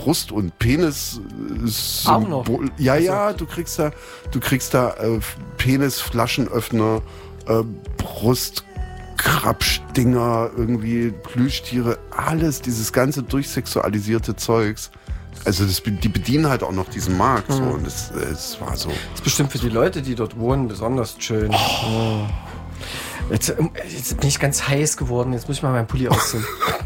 Brust- und Penis Auch noch? Ja, du kriegst da Penisflaschenöffner, Brustkrabstinger, irgendwie Plüschtiere, alles, dieses ganze durchsexualisierte Zeugs. Also die bedienen halt auch noch diesen Markt. So, und es war so. Das ist bestimmt für die Leute, die dort wohnen, besonders schön. Oh. Jetzt bin ich ganz heiß geworden. Jetzt muss ich mal meinen Pulli ausziehen.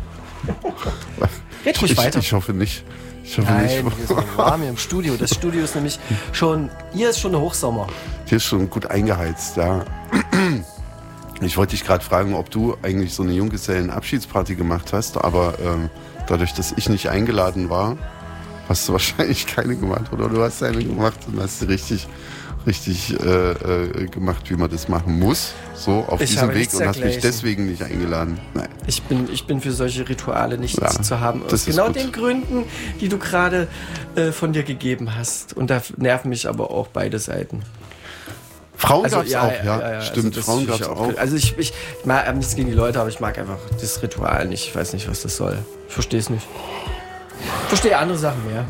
Red ruhig weiter. Ich hoffe nicht. Nein, hier ist noch warm hier im Studio. Das Studio ist nämlich schon, hier ist schon der Hochsommer. Hier ist schon gut eingeheizt, ja. Ich wollte dich gerade fragen, ob du eigentlich so eine Junggesellenabschiedsparty gemacht hast, aber dadurch, dass ich nicht eingeladen war, hast du wahrscheinlich keine gemacht, oder du hast eine gemacht und hast sie richtig gemacht, wie man das machen muss, so auf diesem Weg, und hast mich deswegen nicht eingeladen. Nein. Ich bin für solche Rituale nicht zu haben, aus genau den Gründen, die du gerade von dir gegeben hast. Und da nerven mich aber auch beide Seiten. Frauen gab es auch, ja. Stimmt, also Frauen gab es auch. Also ich mag nichts gegen die Leute, aber ich mag einfach das Ritual nicht. Ich weiß nicht, was das soll. Ich verstehe es nicht. Ich verstehe andere Sachen mehr.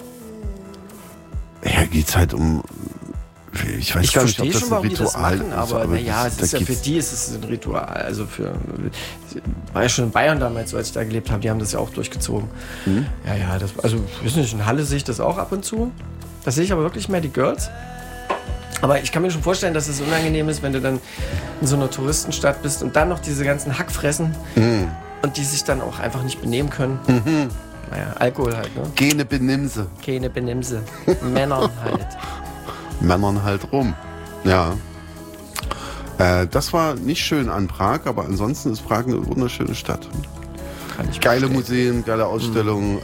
Ja, geht's halt um... Ich weiß gar nicht, ob das schon, ein Ritual machen, aber naja, es ist ja für die ist es ein Ritual. Also war ja schon in Bayern damals, so als ich da gelebt habe, die haben das ja auch durchgezogen. Ja, also wissen nicht, in Halle sehe ich das auch ab und zu. Da sehe ich aber wirklich mehr die Girls. Aber ich kann mir schon vorstellen, dass es unangenehm ist, wenn du dann in so einer Touristenstadt bist und dann noch diese ganzen Hackfressen und die sich dann auch einfach nicht benehmen können. Naja, Alkohol halt, ne? Keine Benimse. Männern halt. Männern halt rum. Ja. Das war nicht schön an Prag, aber ansonsten ist Prag eine wunderschöne Stadt. Geile Museen, geile Ausstellungen.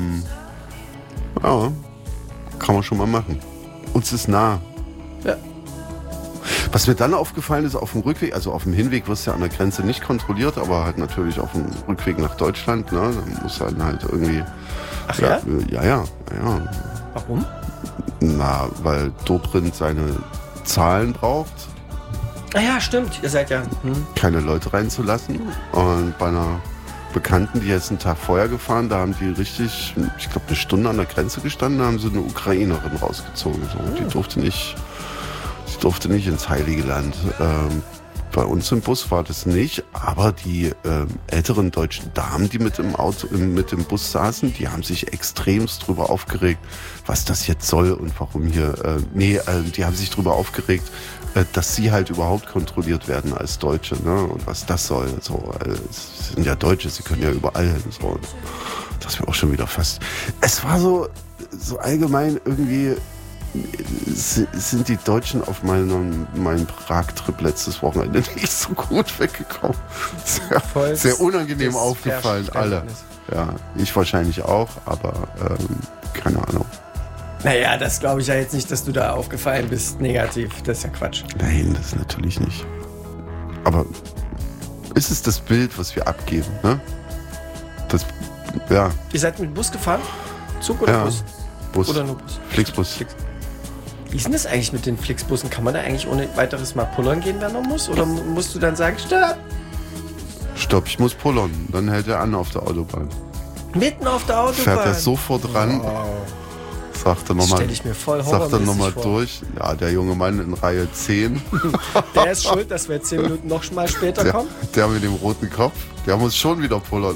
Ja, kann man schon mal machen. Uns ist nah. Ja. Was mir dann aufgefallen ist, auf dem Rückweg, also auf dem Hinweg wirst du ja an der Grenze nicht kontrolliert, aber halt natürlich auf dem Rückweg nach Deutschland, ne? Dann muss dann halt irgendwie... Ach ja? Ja. Warum? Na, weil Dobrindt seine Zahlen braucht. Ah ja, stimmt. Ihr seid ja... Keine Leute reinzulassen. Und bei einer Bekannten, die jetzt einen Tag vorher gefahren, da haben die richtig, ich glaube, eine Stunde an der Grenze gestanden, da haben sie eine Ukrainerin rausgezogen. So. Die durfte nicht ins Heilige Land. Bei uns im Bus war das nicht, aber die älteren deutschen Damen, die mit dem Bus saßen, die haben sich extremst drüber aufgeregt, was das jetzt soll und warum hier. Die haben sich drüber aufgeregt, dass sie halt überhaupt kontrolliert werden als Deutsche, ne? Und was das soll. So, sie sind ja Deutsche, sie können ja überall hin. So. Und das ist mir auch schon wieder fast. Es war so allgemein irgendwie. Sind die Deutschen auf meinem Prag-Trip letztes Wochenende nicht so gut weggekommen. Sehr unangenehm aufgefallen, alle. Ja, ich wahrscheinlich auch, aber keine Ahnung. Naja, das glaube ich ja jetzt nicht, dass du da aufgefallen bist, negativ. Das ist ja Quatsch. Nein, das natürlich nicht. Aber ist es das Bild, was wir abgeben, ne? Das, ja. Ihr seid mit Bus gefahren? Zug oder Bus? Bus. Oder nur Bus? Flixbus. Wie ist denn das eigentlich mit den Flixbussen? Kann man da eigentlich ohne weiteres mal pullern gehen, wenn man muss? Oder musst du dann sagen, stopp? Stopp, ich muss pullern. Dann hält er an auf der Autobahn. Mitten auf der Autobahn? Fährt er sofort ran. Wow. Sagt er nochmal. Stell ich mir voll horrormäßig vor. Durch. Ja, der junge Mann in Reihe 10. Der ist schuld, dass wir 10 Minuten noch mal später kommen. Der mit dem roten Kopf, der muss schon wieder pullern.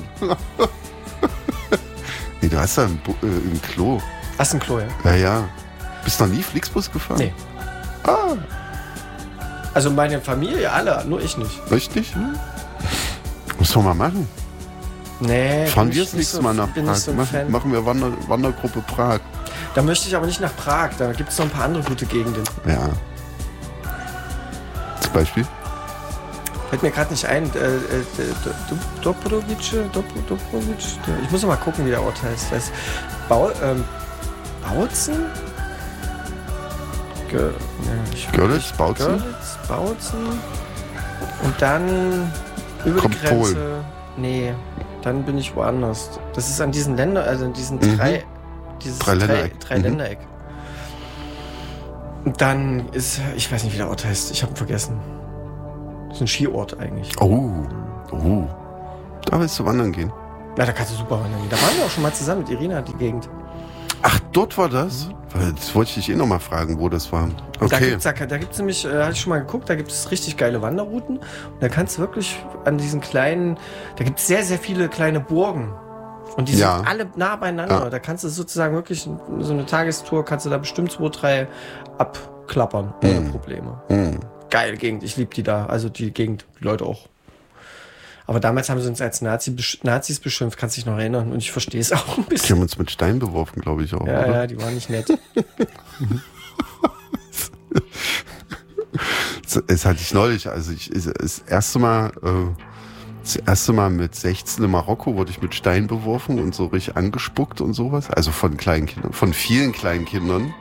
Nee, du hast da ein Klo. Hast du ein Klo, ja? Ja. Bist du noch nie Flixbus gefahren? Nee. Ah. Also meine Familie, alle, nur ich nicht. Richtig? Muss man mal machen. Nee. Fahren wir das nächste Mal nach Prag. So machen wir Wandergruppe Prag. Da möchte ich aber nicht nach Prag. Da gibt es noch ein paar andere gute Gegenden. Ja. Zum Beispiel? Fällt mir gerade nicht ein. Dobrovic. Ich muss noch mal gucken, wie der Ort heißt. Das heißt Bautzen? Görlitz, Bautzen? Und dann über kommt die Grenze. Polen. Nee, dann bin ich woanders. Das ist an diesen Ländern, also in diesen drei Ländereck. Und dann ist, ich weiß nicht, wie der Ort heißt. Ich habe ihn vergessen. Das ist ein Skiort eigentlich. Oh. Da willst du wandern gehen? Ja, da kannst du super wandern. Da waren wir auch schon mal zusammen mit Irina, die Gegend. Ach, dort war das? Das wollte ich dich noch mal fragen, wo das war. Okay. Da gibt's nämlich, hatte ich schon mal geguckt, da gibt es richtig geile Wanderrouten. Und da kannst du wirklich an diesen kleinen, da gibt es sehr, sehr viele kleine Burgen. Und die sind alle nah beieinander. Ja. Da kannst du sozusagen wirklich, so eine Tagestour, kannst du da bestimmt 2, 3 abklappern, ohne Probleme. Geile Gegend, ich liebe die da. Also die Gegend, die Leute auch. Aber damals haben sie uns als Nazis beschimpft, kannst du dich noch erinnern? Und ich verstehe es auch ein bisschen. Die haben uns mit Steinen beworfen, glaube ich auch. Ja, oder? Ja, die waren nicht nett. Das hatte ich neulich. Also das erste Mal mit 16 in Marokko wurde ich mit Steinen beworfen und so richtig angespuckt und sowas. Also von kleinen Kindern, von vielen kleinen Kindern.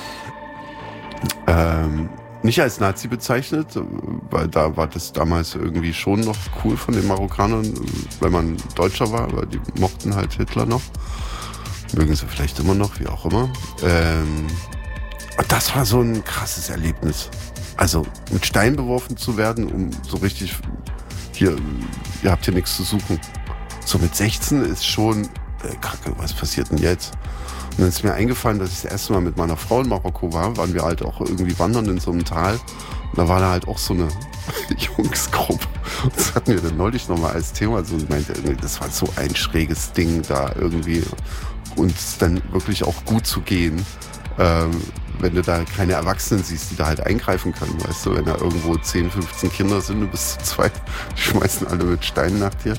Nicht als Nazi bezeichnet, weil da war das damals irgendwie schon noch cool von den Marokkanern, wenn man Deutscher war, weil die mochten halt Hitler noch. Mögen sie vielleicht immer noch, wie auch immer. Und das war so ein krasses Erlebnis. Also mit Stein beworfen zu werden, um so richtig, hier, ihr habt hier nichts zu suchen. So mit 16 ist schon, Kacke, was passiert denn jetzt? Und dann ist mir eingefallen, dass ich das erste Mal mit meiner Frau in Marokko war, waren wir halt auch irgendwie wandern in so einem Tal. Und da war da halt auch so eine Jungsgruppe. Und das hatten wir dann neulich nochmal als Thema. So, ich meinte, das war so ein schräges Ding da irgendwie. Und dann wirklich auch gut zu gehen, wenn du da keine Erwachsenen siehst, die da halt eingreifen können. Weißt du, wenn da irgendwo 10, 15 Kinder sind, du bist zu zweit, die schmeißen alle mit Steinen nach dir.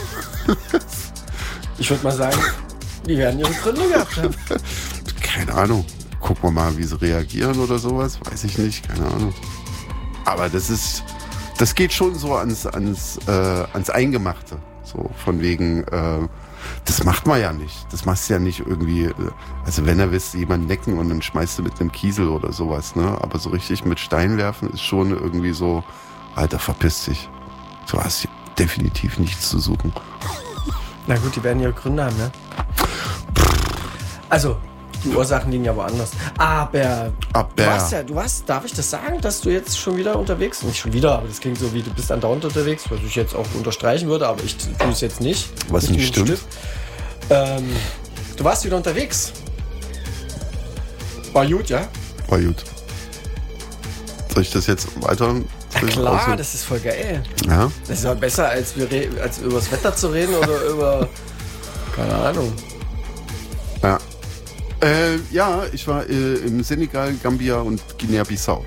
Ich würde mal sagen, die werden ihre Gründe gehabt haben. Keine Ahnung. Gucken wir mal, wie sie reagieren oder sowas. Weiß ich nicht, keine Ahnung. Aber das geht schon so ans Eingemachte. So von wegen, das macht man ja nicht. Das machst du ja nicht irgendwie, also wenn er willst, jemanden necken und dann schmeißt du mit einem Kiesel oder sowas, ne? Aber so richtig mit Stein werfen ist schon irgendwie so, Alter, verpiss dich. Du hast hier definitiv nichts zu suchen. Na gut, die werden ihre Gründe haben, ne? Also, die Ursachen liegen ja woanders. Aber du warst, darf ich das sagen, dass du jetzt schon wieder unterwegs bist? Nicht schon wieder, aber das klingt so, wie du bist andauernd unterwegs, was ich jetzt auch unterstreichen würde, aber ich tue es jetzt nicht. Was nicht stimmt. Du warst wieder unterwegs. War gut, ja? War gut. Soll ich das jetzt weiter? Ja klar, das ist voll geil. Ja? Das ist ja besser, als über das Wetter zu reden oder über, keine Ahnung. Ja. Ja, ich war im Senegal, Gambia und Guinea-Bissau.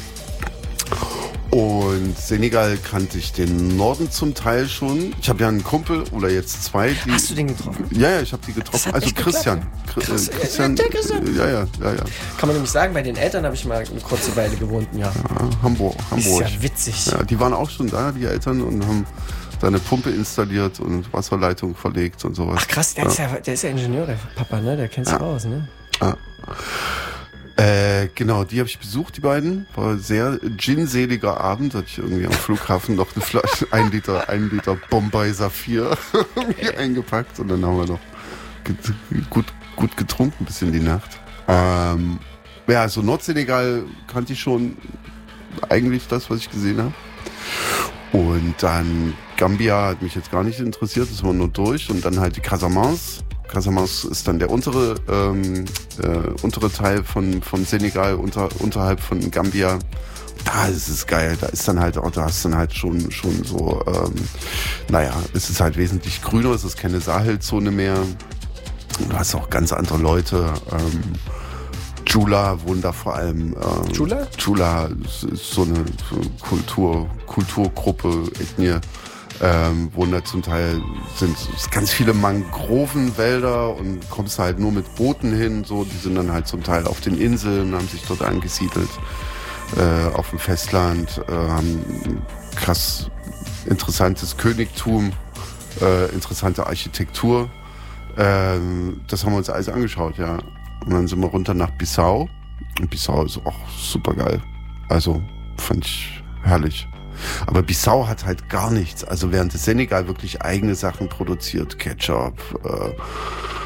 Und Senegal kannte ich den Norden zum Teil schon. Ich habe ja einen Kumpel oder jetzt 2. Hast du den getroffen? Ja, ich habe die getroffen. Also Christian. Christian. Ja. Kann man nämlich sagen, bei den Eltern habe ich mal eine kurze Weile gewohnt, ja. Hamburg. Ist ja witzig. Ja, die waren auch schon da, die Eltern, und haben da eine Pumpe installiert und Wasserleitung verlegt und sowas. Ach krass, der ist ja Ingenieur, der Papa, ne? Der kennt sich aus, ne? Ja. Genau, die habe ich besucht, die beiden. War ein sehr ginseliger Abend. Hatte ich irgendwie am Flughafen noch eine Flasche, 1 Liter Bombay Saphir mir eingepackt. Und dann haben wir noch gut getrunken bis in die Nacht. Ja, also Nordsenegal kannte ich schon eigentlich das, was ich gesehen habe. Und dann Gambia hat mich jetzt gar nicht interessiert, das war nur durch. Und dann halt die Casamance. Casamance ist dann der untere Teil von Senegal, unterhalb von Gambia. Da ist es geil, da ist dann halt auch, da hast du dann halt schon so, es ist halt wesentlich grüner, es ist keine Sahelzone mehr. Du hast auch ganz andere Leute. Djoula wohnen da vor allem. Djoula? Djoula ist so eine Kulturgruppe, Ethnie. Wo da zum Teil sind ganz viele Mangrovenwälder und kommst halt nur mit Booten hin, so, die sind dann halt zum Teil auf den Inseln, haben sich dort angesiedelt, auf dem Festland, haben krass interessantes Königtum, interessante Architektur, das haben wir uns alles angeschaut, ja. Und dann sind wir runter nach Bissau, und Bissau ist auch super geil, also fand ich herrlich. Aber Bissau hat halt gar nichts. Also während das Senegal wirklich eigene Sachen produziert, Ketchup,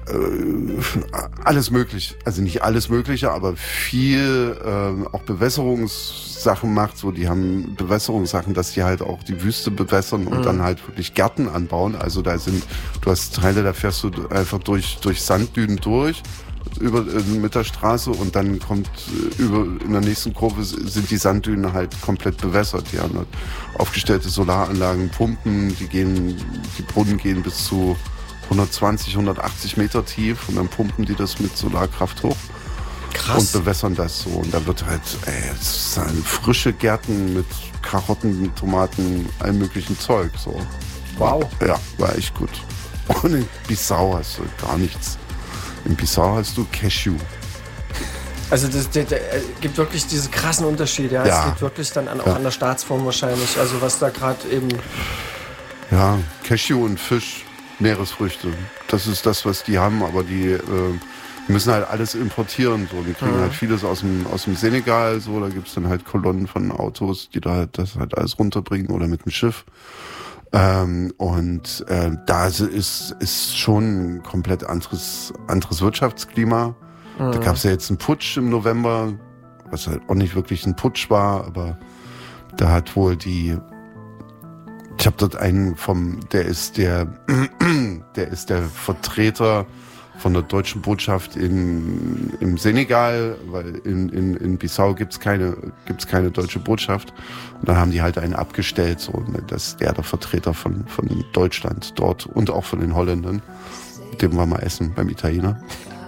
alles möglich, also nicht alles Mögliche, aber viel auch Bewässerungssachen macht. So, die haben Bewässerungssachen, dass die halt auch die Wüste bewässern und dann halt wirklich Gärten anbauen. Also du hast Teile, da fährst du einfach durch Sanddünen durch mit der Straße und dann kommt in der nächsten Kurve sind die Sanddünen halt komplett bewässert. Die haben halt aufgestellte Solaranlagen, Pumpen, die Brunnen gehen bis zu 120, 180 Meter tief und dann pumpen die das mit Solarkraft hoch. Krass. Und bewässern das so. Und da wird halt, es sind frische Gärten mit Karotten, Tomaten, allem möglichen Zeug. So. Wow. Ja, war echt gut. Und in Bissau hast du gar nichts. In Bissau hast du Cashew. Also das gibt wirklich diese krassen Unterschiede. Ja? Es liegt wirklich dann auch an der Staatsform wahrscheinlich. Also was da gerade eben... Ja, Cashew und Fisch, Meeresfrüchte. Das ist das, was die haben, aber die müssen halt alles importieren. So. Die kriegen halt vieles aus dem Senegal. So. Da gibt es dann halt Kolonnen von Autos, die da das halt alles runterbringen oder mit dem Schiff. Da ist schon ein komplett anderes Wirtschaftsklima. Da gab es ja jetzt einen Putsch im November, was halt auch nicht wirklich ein Putsch war, aber da hat wohl ich habe dort einen der ist der Vertreter von der deutschen Botschaft im Senegal, weil in Bissau gibt's keine deutsche Botschaft. Und dann haben die halt einen abgestellt, so, dass der Vertreter von Deutschland dort und auch von den Holländern, mit dem wir mal essen beim Italiener.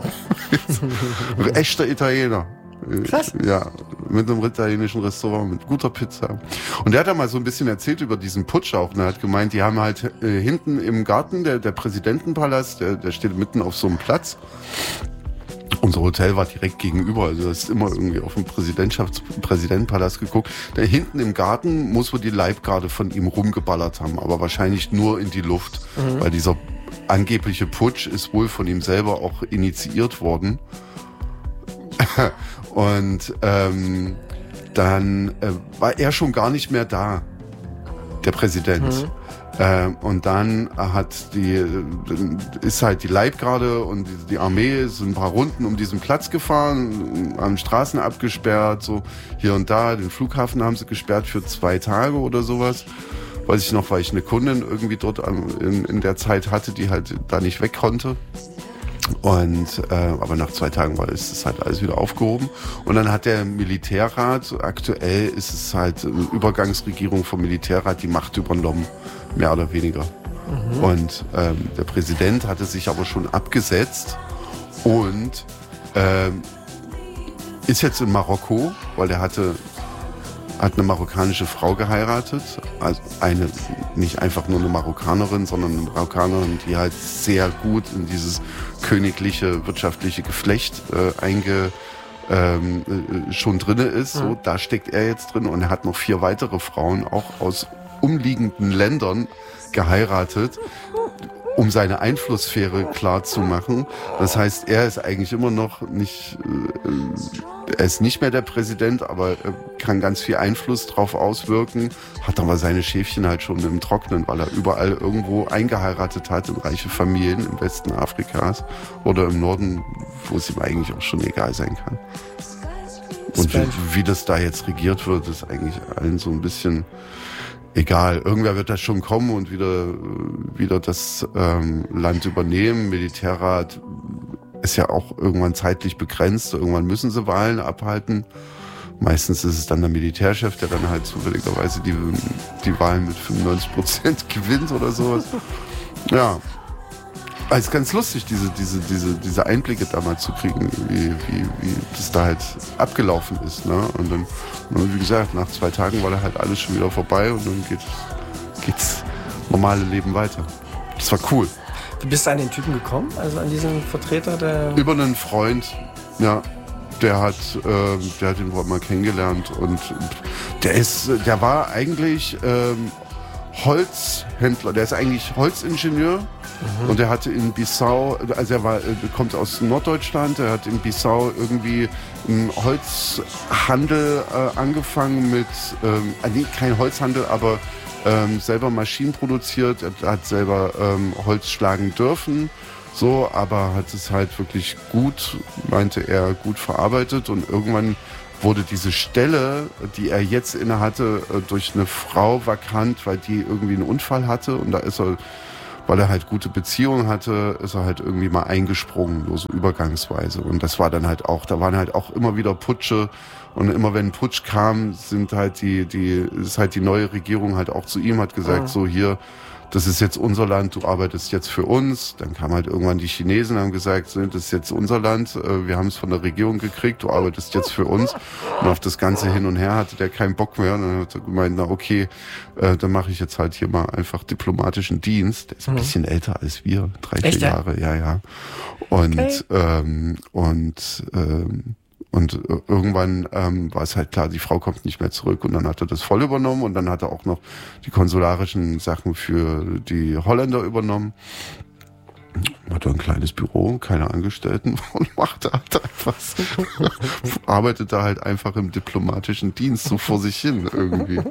Echter Italiener. Krass. Ja, mit einem italienischen Restaurant, mit guter Pizza. Und der hat da mal so ein bisschen erzählt über diesen Putsch auch. Und er hat gemeint, die haben halt hinten im Garten, der Präsidentenpalast, der steht mitten auf so einem Platz. Unser Hotel war direkt gegenüber, also das ist immer irgendwie auf den Präsidentenpalast geguckt. Da hinten im Garten muss wohl die Leibgarde von ihm rumgeballert haben, aber wahrscheinlich nur in die Luft, weil dieser angebliche Putsch ist wohl von ihm selber auch initiiert worden. Und dann war er schon gar nicht mehr da, der Präsident. Und dann ist halt die Leibgarde und die Armee sind ein paar Runden um diesen Platz gefahren, haben Straßen abgesperrt, so hier und da. Den Flughafen haben sie gesperrt für 2 Tage oder sowas. Weiß ich noch, weil ich eine Kundin irgendwie dort in der Zeit hatte, die halt da nicht weg konnte. Aber nach 2 Tagen ist es halt alles wieder aufgehoben. Und dann hat der Militärrat, aktuell ist es halt eine Übergangsregierung vom Militärrat, die Macht übernommen, mehr oder weniger. Und der Präsident hatte sich aber schon abgesetzt und ist jetzt in Marokko, weil er hat eine marokkanische Frau geheiratet, also nicht einfach nur eine Marokkanerin, sondern eine Marokkanerin, die halt sehr gut in dieses königliche wirtschaftliche Geflecht schon drinne ist. So, da steckt er jetzt drin und er hat noch 4 weitere Frauen auch aus umliegenden Ländern geheiratet, um seine Einflusssphäre klar zu machen. Das heißt, er ist eigentlich immer noch nicht, er ist nicht mehr der Präsident, aber kann ganz viel Einfluss drauf auswirken, hat aber seine Schäfchen halt schon im Trocknen, weil er überall irgendwo eingeheiratet hat in reiche Familien im Westen Afrikas oder im Norden, wo es ihm eigentlich auch schon egal sein kann. Und wie das da jetzt regiert wird, ist eigentlich allen so ein bisschen egal. Irgendwer wird da schon kommen und wieder das Land übernehmen. Militärrat ist ja auch irgendwann zeitlich begrenzt. Irgendwann müssen sie Wahlen abhalten. Meistens ist es dann der Militärchef, der dann halt zufälligerweise die Wahlen mit 95% gewinnt oder sowas. Ja. Es ist ganz lustig, diese Einblicke da mal zu kriegen, wie das da halt abgelaufen ist. Ne? Und dann, wie gesagt, nach 2 Tagen war da halt alles schon wieder vorbei und dann geht's normale Leben weiter. Das war cool. Du bist an den Typen gekommen, also an diesen Vertreter der... Über einen Freund, ja. Der hat ihn mal kennengelernt und der war eigentlich Holzhändler, der ist eigentlich Holzingenieur. Und er hatte in Bissau, also kommt aus Norddeutschland, er hat in Bissau irgendwie einen Holzhandel angefangen mit, kein Holzhandel, aber selber Maschinen produziert, er hat selber Holz schlagen dürfen so, aber hat es halt wirklich gut, meinte er, gut verarbeitet und irgendwann wurde diese Stelle, die er jetzt inne hatte, durch eine Frau vakant, weil die irgendwie einen Unfall hatte und da ist er, weil er halt gute Beziehungen hatte, ist er halt irgendwie mal eingesprungen, nur so übergangsweise. Und das war dann halt auch, da waren halt auch immer wieder Putsche und immer wenn ein Putsch kam, sind halt ist halt die neue Regierung halt auch zu ihm, hat gesagt, so hier, das ist jetzt unser Land, du arbeitest jetzt für uns. Dann kamen halt irgendwann die Chinesen und haben gesagt, das ist jetzt unser Land, wir haben es von der Regierung gekriegt, du arbeitest jetzt für uns. Und auf das Ganze hin und her hatte der keinen Bock mehr. Und dann hat er gemeint, na okay, dann mache ich jetzt halt hier mal einfach diplomatischen Dienst. Der ist ein bisschen älter als wir, 3-4 Jahre, ja. Und irgendwann war es halt klar, die Frau kommt nicht mehr zurück und dann hat er das voll übernommen und dann hat er auch noch die konsularischen Sachen für die Holländer übernommen. Hat er ein kleines Büro, keine Angestellten und machte halt einfach arbeitete halt einfach im diplomatischen Dienst so vor sich hin irgendwie.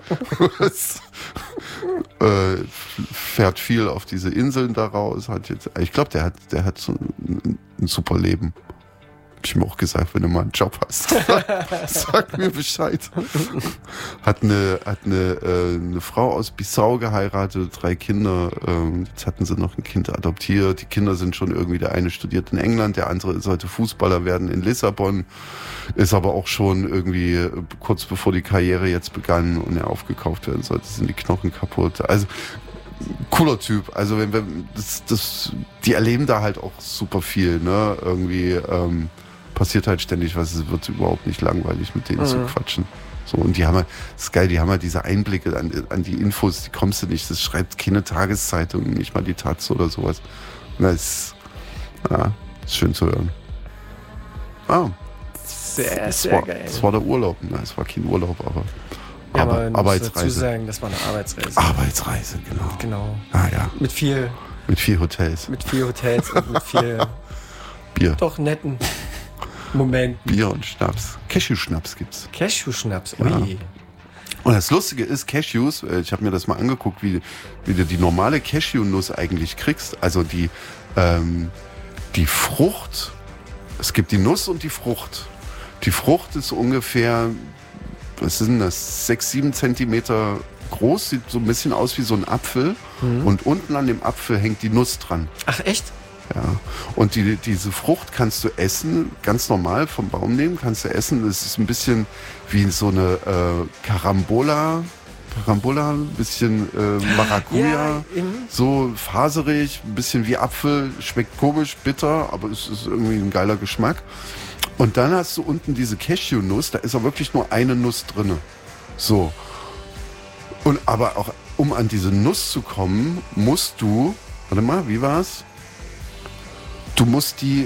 Fährt viel auf diese Inseln da raus, ich glaube, der hat so ein super Leben. Hab ich mir auch gesagt, wenn du mal einen Job hast, sag mir Bescheid. Hat eine Frau aus Bissau geheiratet, 3 Kinder. Jetzt hatten sie noch ein Kind adoptiert. Die Kinder sind schon irgendwie, der eine studiert in England, der andere sollte Fußballer werden in Lissabon. Ist aber auch schon irgendwie kurz bevor die Karriere jetzt begann und er aufgekauft werden sollte, sind die Knochen kaputt. Also cooler Typ. Also wenn wir die erleben da halt auch super viel, ne? Irgendwie passiert halt ständig was, es wird überhaupt nicht langweilig, mit denen zu quatschen. So, und die haben halt, das ist geil, die haben halt diese Einblicke an die Infos, die kommst du nicht, das schreibt keine Tageszeitung, nicht mal die Taz oder sowas. Und das ist schön zu hören. Sehr geil. Das war der Urlaub, es war kein Urlaub, aber Arbeitsreise. Dazu sagen, das war eine Arbeitsreise. Arbeitsreise, genau. Ja. Mit viel Hotels. Mit viel Hotels und mit viel Bier. Doch netten Momenten. Bier und Schnaps. Cashew-Schnaps gibt's. Cashew-Schnaps, ui. Ja. Und das Lustige ist, Cashews, ich habe mir das mal angeguckt, wie du die normale Cashew-Nuss eigentlich kriegst. Also die Frucht, es gibt die Nuss und die Frucht. Die Frucht ist ungefähr, was sind das, 6-7 Zentimeter groß, sieht so ein bisschen aus wie so ein Apfel. Und unten an dem Apfel hängt die Nuss dran. Ach, echt? Ja, und diese Frucht kannst du essen, ganz normal vom Baum nehmen, kannst du essen. Das ist ein bisschen wie so eine Carambola, ein bisschen Maracuja, so faserig, ein bisschen wie Apfel, schmeckt komisch, bitter, aber es ist irgendwie ein geiler Geschmack. Und dann hast du unten diese Cashew-Nuss, da ist auch wirklich nur eine Nuss drinne. So. Und aber auch, um an diese Nuss zu kommen, musst du, warte mal, wie war's? Du musst die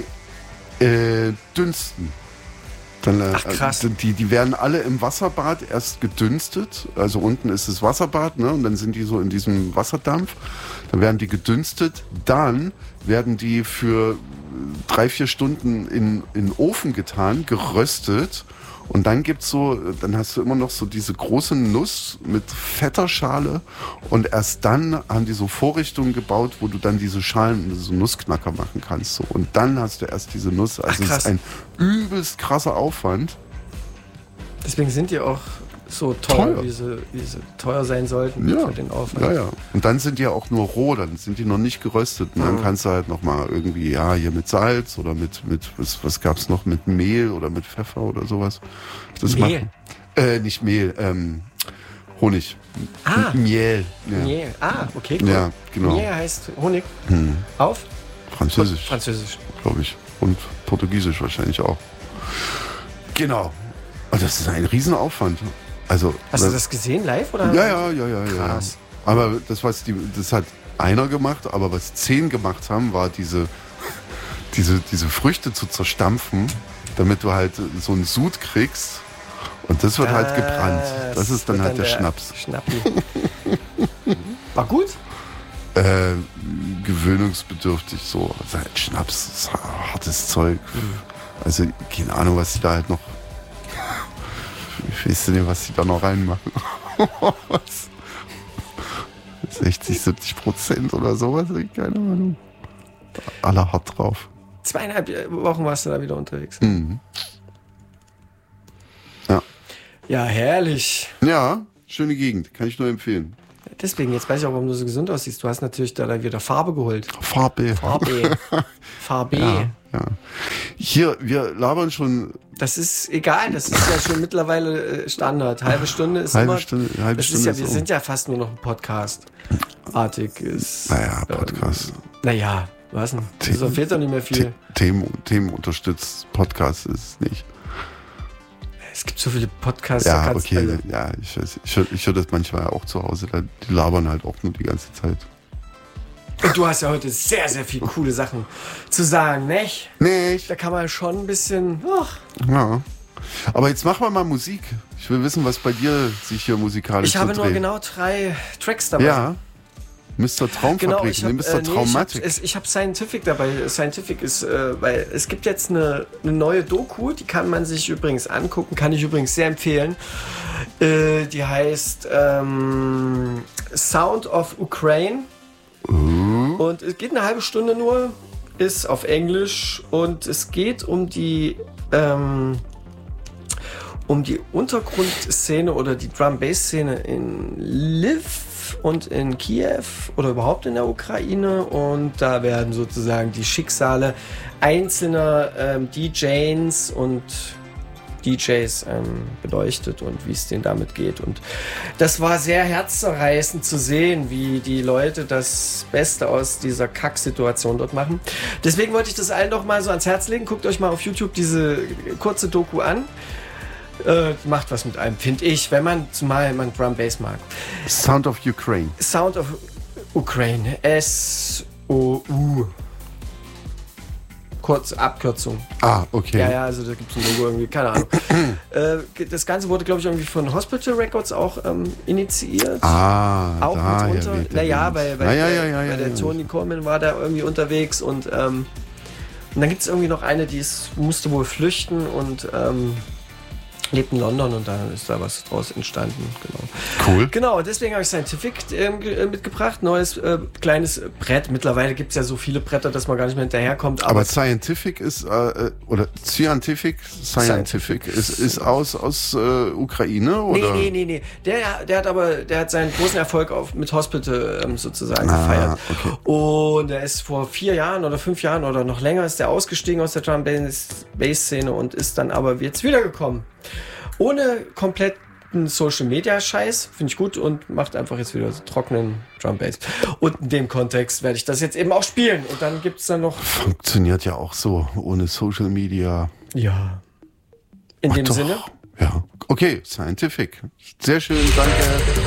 dünsten. Dann, ach, krass. Die werden alle im Wasserbad erst gedünstet. Also unten ist das Wasserbad, ne? Und dann sind die so in diesem Wasserdampf. Dann werden die gedünstet. Dann werden die für 3-4 Stunden in den Ofen getan, geröstet. Und dann dann hast du immer noch so diese große Nuss mit fetter Schale und erst dann haben die so Vorrichtungen gebaut, wo du dann diese Schalen, so Nussknacker machen kannst. So. Und dann hast du erst diese Nuss. Also es ist ein übelst krasser Aufwand. Deswegen sind die auch so teuer. Wie sie teuer sein sollten für den Aufwand. Ja. Und dann sind die ja auch nur roh, dann sind die noch nicht geröstet. Und dann kannst du halt nochmal irgendwie, hier mit Salz oder mit was gab's noch, mit Mehl oder mit Pfeffer oder sowas. Das Mehl? Nicht Mehl, Honig. Miel. Ja. Miel. Okay, cool. Ja, genau. Miel heißt Honig. Auf? Französisch. Französisch. Glaube ich. Und Portugiesisch wahrscheinlich auch. Genau. Und das ist ein Riesenaufwand. Also, hast du das gesehen live? Oder? Ja. Krass. Aber das hat einer gemacht, aber was 10 gemacht haben, war diese Früchte zu zerstampfen, damit du halt so einen Sud kriegst. Und das wird halt gebrannt. Das ist dann halt der Schnaps. Schnappi. War gut? Gewöhnungsbedürftig so. Also halt Schnaps, ist hartes Zeug. Also keine Ahnung, was sie da halt noch... Ich weiß nicht, was sie da noch reinmachen. 60-70% oder sowas, keine Ahnung. alle hart drauf. 2,5 Wochen warst du da wieder unterwegs. Mhm. Ja. Ja, herrlich. Ja, schöne Gegend, kann ich nur empfehlen. Deswegen, jetzt weiß ich auch, warum du so gesund aussiehst. Du hast natürlich da wieder Farbe geholt. Farbe. Ja. Hier, wir labern schon. Das ist egal, das ist ja schon mittlerweile Standard. Halbe Stunde ist immer. Wir sind ja fast nur noch ein Podcast-artig. Naja, Podcast. Naja, was denn? Da fehlt doch nicht mehr viel. Themen unterstützt Podcast ist nicht. Es gibt so viele Podcasts. Ja, okay, ja, ich höre das manchmal auch zu Hause. Die labern halt auch nur die ganze Zeit. Und du hast ja heute sehr, sehr viele coole Sachen zu sagen, nicht? Nicht. Da kann man schon ein bisschen... Ja. Aber jetzt machen wir mal Musik. Ich will wissen, was bei dir sich hier musikalisch Ich habe so nur genau 3 Tracks dabei. Ja. Mr. Traumfabrik, Mr. Traumatic. Ich habe Scientific dabei. Scientific ist, weil es gibt jetzt eine neue Doku, die kann man sich übrigens angucken, kann ich übrigens sehr empfehlen. Die heißt Sound of Ukraine. Und es geht eine halbe Stunde nur, ist auf Englisch und es geht um die Untergrundszene oder die Drum-Bass-Szene in Lviv und in Kiew oder überhaupt in der Ukraine, und da werden sozusagen die Schicksale einzelner DJs und DJs beleuchtet und wie es denen damit geht. Und das war sehr herzzerreißend zu sehen, wie die Leute das Beste aus dieser Kacksituation dort machen. Deswegen wollte ich das allen noch mal so ans Herz legen. Guckt euch mal auf YouTube diese kurze Doku an. Macht was mit einem, finde ich, wenn man zumal man Drum Bass mag. Sound of Ukraine. Sound of Ukraine. S-O-U. Kurz Abkürzung. Ah, okay. Ja, also da gibt es ein Logo irgendwie, keine Ahnung. Das Ganze wurde, glaube ich, irgendwie von Hospital Records auch initiiert. Auch mitunter. Naja, weil der Tony Coleman war da irgendwie unterwegs und dann gibt es irgendwie noch eine, die musste wohl flüchten und lebt in London und dann ist da was draus entstanden. Genau. Cool. Genau, deswegen habe ich Scientific mitgebracht. Neues kleines Brett. Mittlerweile gibt es ja so viele Bretter, dass man gar nicht mehr hinterherkommt. Aber Scientific ist, oder Scientific ist aus Ukraine, oder? Nee. Der hat seinen großen Erfolg mit Hospital sozusagen gefeiert. Okay. Und er ist vor 4 Jahren oder 5 Jahren oder noch länger ist der ausgestiegen aus der Drum-Bass-Szene und ist dann aber jetzt wiedergekommen. Ohne kompletten Social-Media-Scheiß, finde ich gut, und macht einfach jetzt wieder so trockenen Drum-Bass. Und in dem Kontext werde ich das jetzt eben auch spielen. Und dann gibt es dann noch... Funktioniert ja auch so, ohne Social-Media. Ja. In dem Sinne? Ja. Okay, Scientific. Sehr schön, danke.